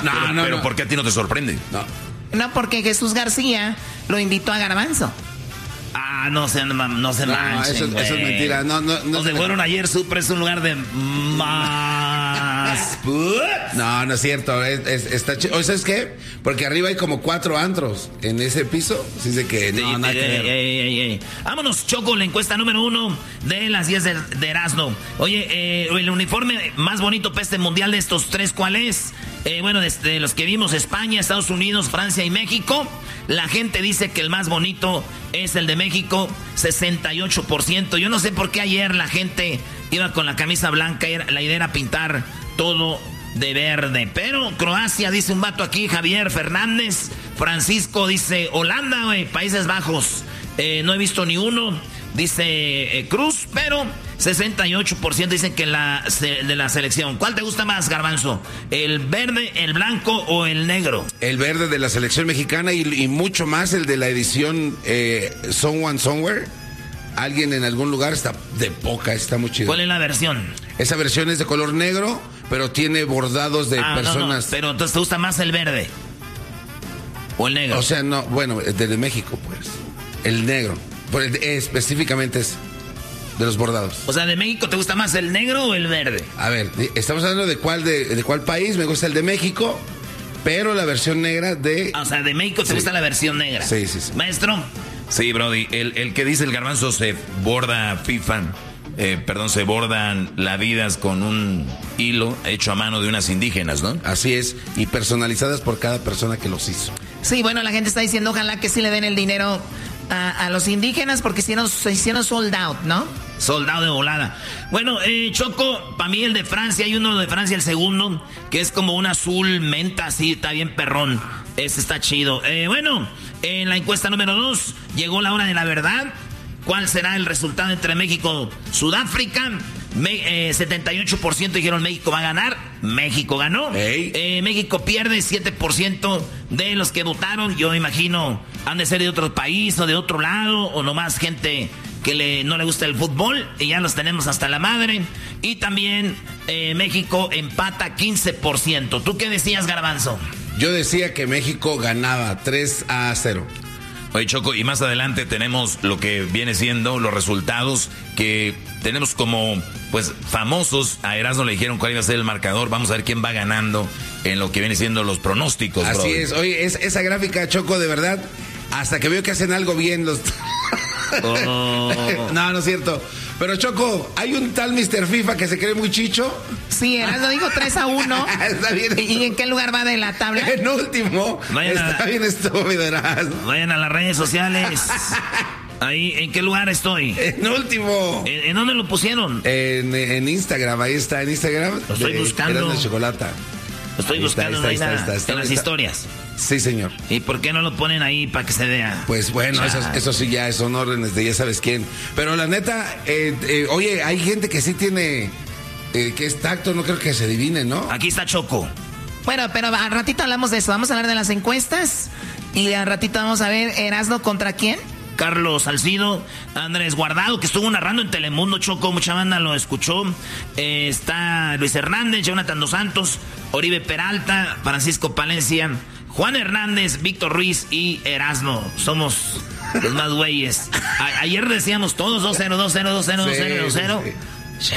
Pero ¿por qué a ti no te sorprende? No, porque Jesús García lo invitó a Garbanzo. No se manchen, eso es mentira. No se fueron ayer, Super es un lugar de más. No es cierto. Está chido. ¿O sabes qué? Porque arriba hay como 4 antros en ese piso. Así de que nada que ver. Vámonos, Choco, la encuesta número 1 de las 10 de Erasmo. Oye, el uniforme más bonito para este mundial de estos 3, ¿cuál es? Bueno, desde los que vimos, España, Estados Unidos, Francia y México, la gente dice que el más bonito es el de México, 68%. Yo no sé por qué ayer la gente iba con la camisa blanca, la idea era pintar todo de verde. Pero Croacia, dice un vato aquí, Javier Fernández. Francisco dice Holanda, Países Bajos. No he visto ni uno, dice Cruz, pero 68% dicen que de la selección. ¿Cuál te gusta más, Garbanzo? ¿El verde, el blanco o el negro? El verde de la selección mexicana y mucho más el de la edición Someone Somewhere. Alguien en algún lugar, está de poca, está muy chido. ¿Cuál es la versión? Esa versión es de color negro, pero tiene bordados de personas. No. Pero entonces te gusta más el verde o el negro. O sea, no, bueno, de México, pues. El negro. Específicamente es de los bordados. O sea, ¿de México te gusta más el negro o el verde? A ver, estamos hablando de cuál país. Me gusta el de México, pero la versión negra de... O sea, de México te gusta la versión negra. Sí. Maestro. Sí, Brody, el que dice el Garbanzo se borda se bordan las vidas con un hilo hecho a mano de unas indígenas, ¿no? Así es, y personalizadas por cada persona que los hizo. Sí, bueno, la gente está diciendo ojalá que sí le den el dinero a los indígenas porque se hicieron sold out, ¿no? Sold out de volada. Bueno, Choco, para mí el de Francia, hay uno de Francia, el segundo, que es como un azul menta, así, está bien perrón. Ese está chido. Bueno, en la encuesta número 2, llegó la hora de la verdad. ¿Cuál será el resultado entre México y Sudáfrica? 78% dijeron México va a ganar. México ganó. México pierde. 7% de los que votaron, yo imagino, han de ser de otro país o de otro lado, o nomás gente que no le gusta el fútbol, y ya los tenemos hasta la madre. Y también México empata 15%. ¿Tú qué decías, Garbanzo? Yo decía que México ganaba 3-0. Oye, Choco, y más adelante tenemos lo que viene siendo los resultados que tenemos como, pues, famosos. A Erasmo le dijeron cuál iba a ser el marcador. Vamos a ver quién va ganando en lo que viene siendo los pronósticos. Así es. Oye, esa gráfica, Choco, de verdad, hasta que veo que hacen algo bien los... No es cierto. Pero Choco, hay un tal Mr. FIFA que se cree muy chicho. Sí, Erasmo dijo 3-1. Está bien. ¿Y en qué lugar va de la tabla? En último. Está bien estúpido, Erasmo. Vayan a las redes sociales. Ahí, ¿en qué lugar estoy? En último. ¿En dónde lo pusieron? En Instagram, ahí está, en Instagram. Lo estoy buscando. Erasmo de Chocolata. Lo estoy buscando en las historias. Sí, señor. ¿Y por qué no lo ponen ahí para que se vea? Pues bueno, eso sí ya son órdenes de ya sabes quién. Pero la neta, oye, hay gente que sí tiene, que es tacto, no creo que se adivine, ¿no? Aquí está Choco. Bueno, pero al ratito hablamos de eso. Vamos a hablar de las encuestas y al ratito vamos a ver Erasmo contra quién. Carlos Salcido, Andrés Guardado, que estuvo narrando en Telemundo, Choco, mucha banda lo escuchó. Está Luis Hernández, Jonathan Dos Santos, Oribe Peralta, Francisco Palencia, Juan Hernández, Víctor Ruiz y Erasmo. Somos los más güeyes. Ayer decíamos todos 2-0, 2-0, 2-0, 2-0, 2-0. Sí.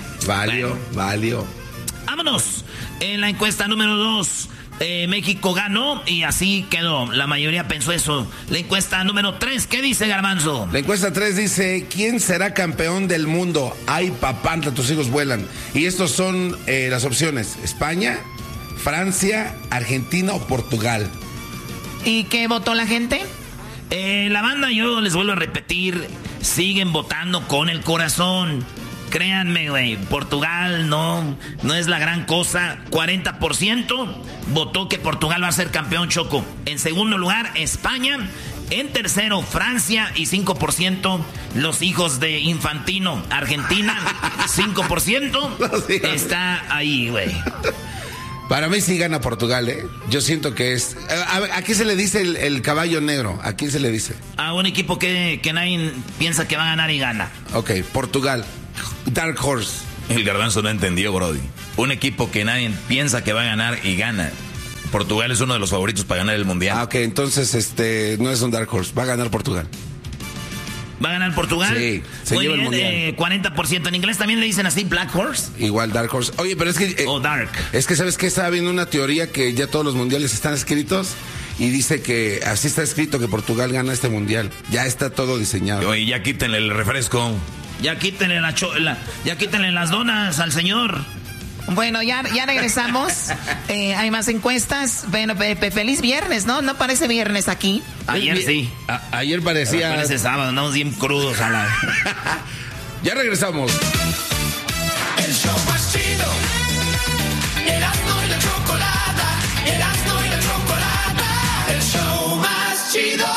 Valió. Vámonos. En la encuesta número 2. México ganó y así quedó. La mayoría pensó eso. La encuesta número 3, ¿qué dice, Garbanzo? La encuesta 3 dice, ¿quién será campeón del mundo? Ay, papanta, tus hijos vuelan. Y estos son las opciones: España, Francia, Argentina o Portugal. ¿Y qué votó la gente? La banda, yo les vuelvo a repetir, siguen votando con el corazón. Créanme, güey, Portugal no es la gran cosa. 40% votó que Portugal va a ser campeón, Choco. En segundo lugar, España. En tercero, Francia. Y 5% los hijos de Infantino. Argentina, 5% está ahí, güey. Para mí sí gana Portugal, ¿eh? Yo siento que es... ¿A qué se le dice el caballo negro? ¿A quién se le dice? A un equipo que nadie piensa que va a ganar y gana. Ok, Portugal. Dark Horse. El Garbanzo no entendió, Brody. Un equipo que nadie piensa que va a ganar y gana. Portugal es uno de los favoritos para ganar el Mundial. Ah, ok, entonces no es un dark horse, va a ganar Portugal. ¿Va a ganar Portugal? Sí, se lleva el Mundial. 40%. ¿En inglés también le dicen así, Black Horse? Igual Dark Horse. Oye, pero es que... o Dark. Es que, ¿sabes qué? Estaba viendo una teoría que ya todos los mundiales están escritos y dice que así está escrito que Portugal gana este mundial. Ya está todo diseñado. Oye, ya quítenle el refresco. Ya quítenle ya quítenle las donas al señor. Bueno, ya regresamos. Hay más encuestas. Bueno, feliz viernes, ¿no? No parece viernes aquí. Ayer sí. Ayer parecía... Parece sábado, andamos bien crudos a la... Ya regresamos. El show más chido. Erasmo y la chocolata. Erasmo y la chocolata. El show más chido.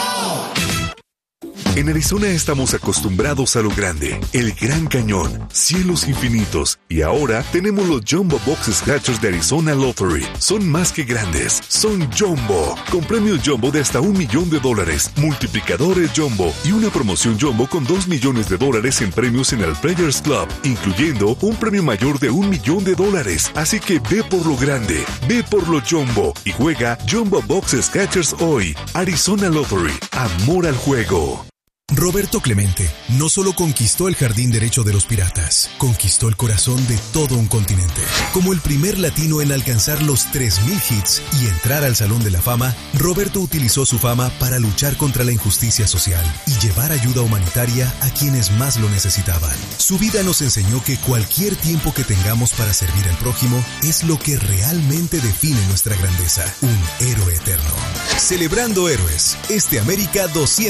En Arizona estamos acostumbrados a lo grande, el Gran Cañón, cielos infinitos y ahora tenemos los Jumbo Box Scratchers de Arizona Lottery. Son más que grandes, son Jumbo, con premios Jumbo de hasta $1 millón, multiplicadores Jumbo y una promoción Jumbo con $2 millones en premios en el Players Club, incluyendo un premio mayor de $1 millón. Así que ve por lo grande, ve por lo Jumbo y juega Jumbo Box Scratchers hoy. Arizona Lottery, amor al juego. Roberto Clemente no solo conquistó el jardín derecho de los Piratas, conquistó el corazón de todo un continente. Como el primer latino en alcanzar los 3,000 hits y entrar al Salón de la Fama, Roberto utilizó su fama para luchar contra la injusticia social y llevar ayuda humanitaria a quienes más lo necesitaban. Su vida nos enseñó que cualquier tiempo que tengamos para servir al prójimo es lo que realmente define nuestra grandeza, un héroe eterno. Celebrando héroes, América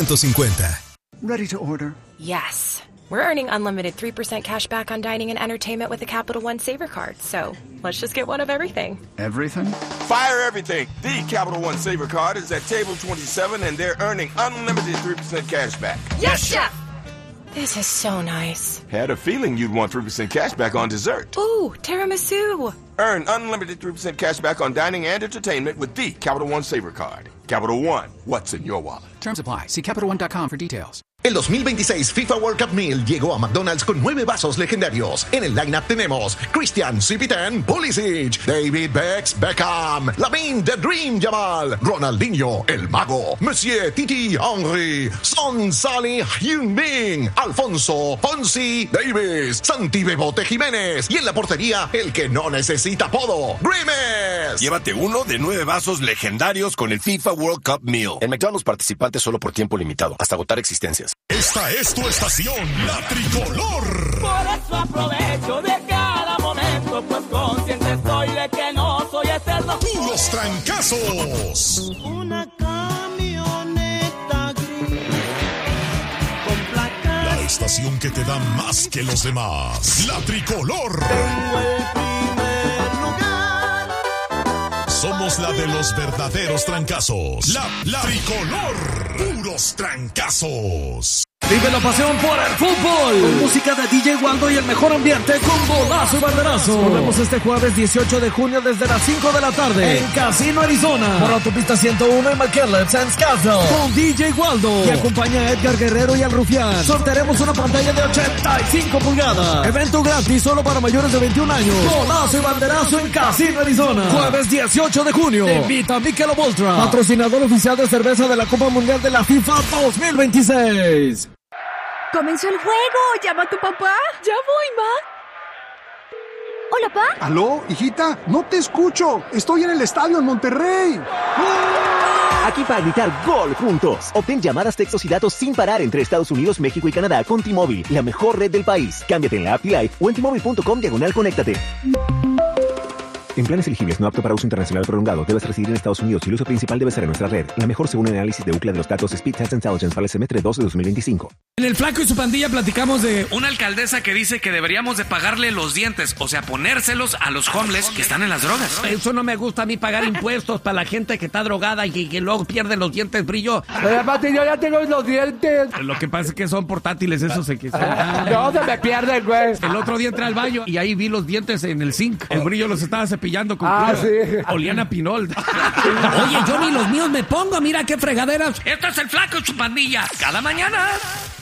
250. Ready to order? Yes. We're earning unlimited 3% cash back on dining and entertainment with the Capital One Saver Card. So let's just get one of everything. Everything? Fire everything. The Capital One Saver Card is at table 27 and they're earning unlimited 3% cash back. Yes, Chef! This is so nice. Had a feeling you'd want 3% cash back on dessert. Ooh, tiramisu. Earn unlimited 3% cash back on dining and entertainment with the Capital One Saver Card. Capital One, what's in your wallet? Terms apply. See CapitalOne.com for details. El 2026 FIFA World Cup Meal llegó a McDonald's con 9 vasos legendarios. En el lineup tenemos Christian CP10 Pulisic, David Beckham, Lamine The Dream Yamal, Ronaldinho El Mago, Monsieur Titi Henry, Son Salih Heung-min, Alfonso Fonsi Davis, Santi Bebote Jiménez y en la portería el que no necesita apodo, Grimes. Llévate uno de 9 vasos legendarios con el FIFA World Cup Meal. En McDonald's participantes solo por tiempo limitado, hasta agotar existencias. Esta es tu estación, La Tricolor. Por eso aprovecho de cada momento, pues consciente estoy de que no soy eterno. ¡Puros trancazos! Una camioneta gris con placa. La estación que te da más que los demás. La Tricolor. Tengo el primer lugar. Somos la de los verdaderos trancazos. La Tricolor. Puros trancazos. Vive la pasión por el fútbol. Con música de DJ Waldo y el mejor ambiente con Golazo y Banderazo. Nos vemos este jueves 18 de junio desde las 5 de la tarde en Casino, Arizona. Por la autopista 101 en McKinley, Sands Castle. Con DJ Waldo. Y acompaña a Edgar Guerrero y al Rufián. Sortearemos una pantalla de 85 pulgadas. Evento gratis solo para mayores de 21 años. Golazo y Banderazo en Casino, Arizona. Jueves 18 de junio. Te invita Michelob Ultra. Patrocinador oficial de cerveza de la Copa Mundial de la FIFA 2026. ¡Comenzó el juego! ¡Llama a tu papá! ¡Ya voy, ma! ¿Hola, pa? ¿Aló, hijita? No te escucho. Estoy en el estadio en Monterrey. Aquí para gritar gol juntos. Obtén llamadas, textos y datos sin parar entre Estados Unidos, México y Canadá con T-Mobile, la mejor red del país. Cámbiate en la app T-Life o en T-Mobile.com/conéctate. En planes elegibles no apto para uso internacional prolongado, debes residir en Estados Unidos y el uso principal debe ser en nuestra red. La mejor según el análisis de UCLA de los datos Speed Test Intelligence para el semestre 2 de 2025. En el Flaco y su pandilla platicamos de una alcaldesa que dice que deberíamos de pagarle los dientes, o sea, ponérselos a los homeless que están en las drogas. Eso no me gusta a mí, pagar impuestos para la gente que está drogada y que luego pierde los dientes brillo. Además, yo ya tengo los dientes. Lo que pasa es que son portátiles, eso se quiso. No, se me pierden, güey. El otro día entré al baño y ahí vi los dientes en el zinc. El brillo los estaba cepillando con cloro. Sí. Olían a pinol. Oye, yo ni los míos me pongo, mira qué fregaderas. Esto es el Flaco y su pandilla. Cada mañana.